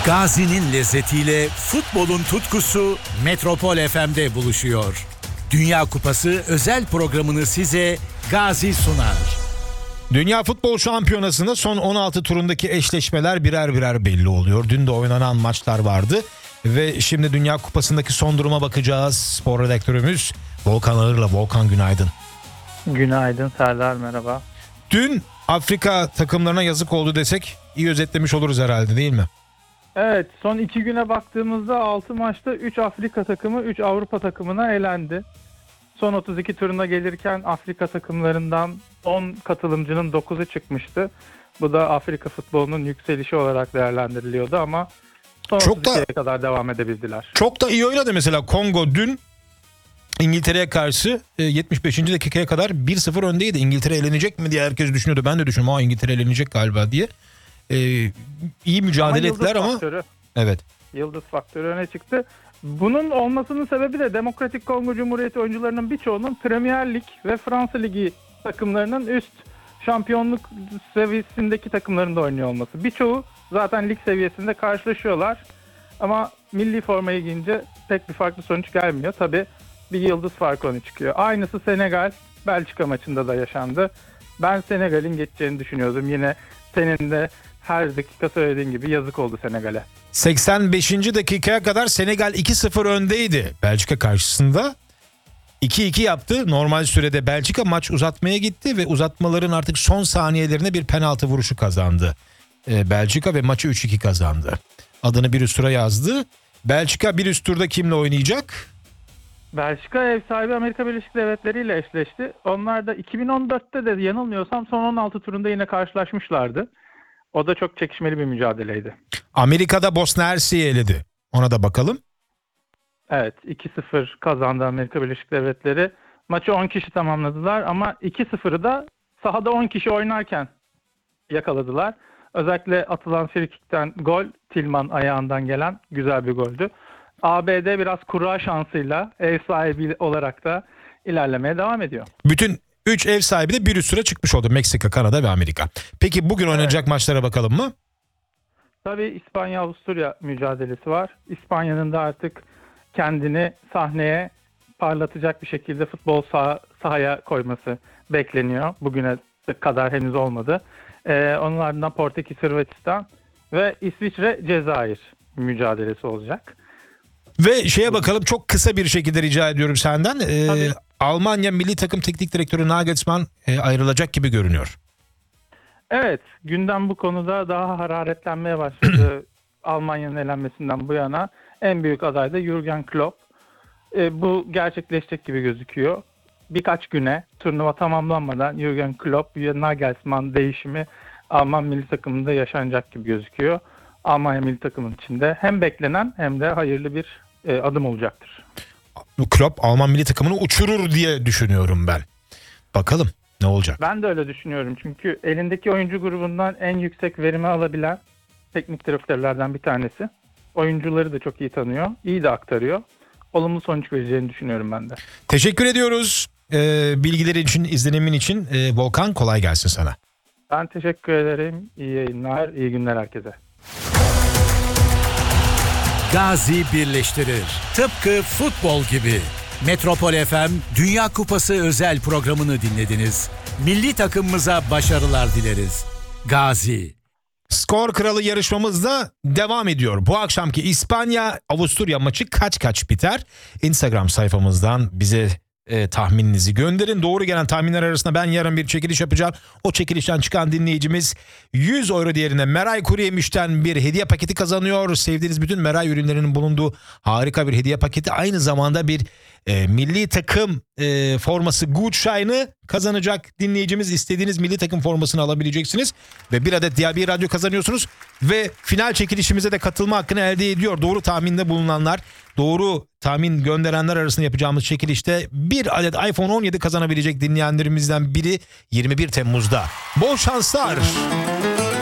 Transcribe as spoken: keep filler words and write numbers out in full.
Gazi'nin lezzetiyle futbolun tutkusu Metropol F M'de buluşuyor. Dünya Kupası özel programını size Gazi sunar. Dünya Futbol Şampiyonası'nda son on altı turundaki eşleşmeler birer birer belli oluyor. Dün de oynanan maçlar vardı ve şimdi Dünya Kupası'ndaki son duruma bakacağız. Spor redaktörümüz Volkan Ağır'la. Volkan, günaydın. Günaydın Serdar, merhaba. Dün Afrika takımlarına yazık oldu desek iyi özetlemiş oluruz herhalde, değil mi? Evet, son iki güne baktığımızda altı maçta üç Afrika takımı üç Avrupa takımına elendi. Son otuz iki turuna gelirken Afrika takımlarından on katılımcının dokuzu çıkmıştı. Bu da Afrika futbolunun yükselişi olarak değerlendiriliyordu ama son Çok otuz ikiye da, kadar devam edebildiler. Çok da iyi oynadı mesela Kongo dün. İngiltere'ye karşı yetmiş beşinci dakikaya kadar bir sıfır öndeydi. İngiltere elenecek mi diye herkes düşünüyordu. Ben de düşündüm, aa İngiltere elenecek galiba diye. Ee, iyi mücadele ama ettiler ama faktörü, evet. Yıldız faktörü öne çıktı. Bunun olmasının sebebi de Demokratik Kongo Cumhuriyeti oyuncularının birçoğunun Premier Lig ve Fransa Ligi takımlarının üst şampiyonluk seviyesindeki takımlarında oynuyor olması. Birçoğu zaten lig seviyesinde karşılaşıyorlar ama milli formayı giyince pek bir farklı sonuç gelmiyor. Tabii bir yıldız farkı öne çıkıyor. Aynısı Senegal Belçika maçında da yaşandı. Ben Senegal'in geçeceğini düşünüyordum. Yine senin de her dakika söylediğin gibi yazık oldu Senegal'e. seksen beşinci dakikaya kadar Senegal iki sıfır öndeydi Belçika karşısında. iki iki yaptı. Normal sürede Belçika maç uzatmaya gitti ve uzatmaların artık son saniyelerine bir penaltı vuruşu kazandı Ee, Belçika ve maçı üç iki kazandı. Adını bir üst tura yazdı. Belçika bir üst turda kimle oynayacak? Belçika ev sahibi Amerika Birleşik Devletleri ile eşleşti. Onlar da iki bin on dörtte de yanılmıyorsam son on altı turunda yine karşılaşmışlardı. O da çok çekişmeli bir mücadeleydi. Amerika'da Bosna Hersek'i eledi. Ona da bakalım. Evet, iki sıfır kazandı Amerika Birleşik Devletleri. Maçı on kişi tamamladılar ama iki sıfırı da sahada on kişi oynarken yakaladılar. Özellikle atılan frikikten gol, Tillman ayağından gelen güzel bir goldü. A B D biraz kura şansıyla ev sahibi olarak da ilerlemeye devam ediyor. Bütün üç ev sahibi de bir üst tura çıkmış oldu. Meksika, Kanada ve Amerika. Peki bugün oynanacak evet. maçlara bakalım mı? Tabii İspanya-Avusturya mücadelesi var. İspanya'nın da artık kendini sahneye parlatacak bir şekilde futbol sah- sahaya koyması bekleniyor. Bugüne kadar henüz olmadı. Ee, onun ardından Portekiz, Hırvatistan ve İsviçre, Cezayir mücadelesi olacak. Ve şeye bakalım, çok kısa bir şekilde rica ediyorum senden. Ee, Almanya Milli Takım Teknik Direktörü Nagelsmann e, ayrılacak gibi görünüyor. Evet, gündem bu konuda daha hararetlenmeye başladı. Almanya'nın elenmesinden bu yana en büyük aday da Jürgen Klopp. E, bu gerçekleşecek gibi gözüküyor. Birkaç güne turnuva tamamlanmadan Jürgen Klopp ve Nagelsmann değişimi Alman milli takımında yaşanacak gibi gözüküyor. Almanya milli takımının içinde hem beklenen hem de hayırlı bir e, adım olacaktır. Klopp Alman milli takımını uçurur diye düşünüyorum ben. Bakalım ne olacak? Ben de öyle düşünüyorum. Çünkü elindeki oyuncu grubundan en yüksek verimi alabilen teknik direktörlerden bir tanesi. Oyuncuları da çok iyi tanıyor. İyi de aktarıyor. Olumlu sonuç vereceğini düşünüyorum ben de. Teşekkür ediyoruz. Ee, bilgileri için, izlenimin için. Ee, Volkan, kolay gelsin sana. Ben teşekkür ederim. İyi yayınlar, iyi günler herkese. Gazi birleştirir. Tıpkı futbol gibi. Metropol F M Dünya Kupası özel programını dinlediniz. Milli takımımıza başarılar dileriz. Gazi. Skor Kralı yarışmamız da devam ediyor. Bu akşamki İspanya-Avusturya maçı kaç kaç biter? Instagram sayfamızdan bize e, tahmininizi gönderin. Doğru gelen tahminler arasında ben yarın bir çekiliş yapacağım. O çekilişten çıkan dinleyicimiz yüz euro değerine Meray Kuruyemiş'ten bir hediye paketi kazanıyor. Sevdiğiniz bütün Meray ürünlerinin bulunduğu harika bir hediye paketi. Aynı zamanda bir e, milli takım e, forması Gutschein'i kazanacak dinleyicimiz. İstediğiniz milli takım formasını alabileceksiniz. Ve bir adet Diğer Bir Radyo kazanıyorsunuz. Ve final çekilişimize de katılma hakkını elde ediyor. Doğru tahminde bulunanlar, doğru tahmin gönderenler arasında yapacağımız çekilişte bir adet iPhone on yedi kazanabilecek dinleyenlerimizden biri yirmi bir Temmuz'da. Bol şanslar.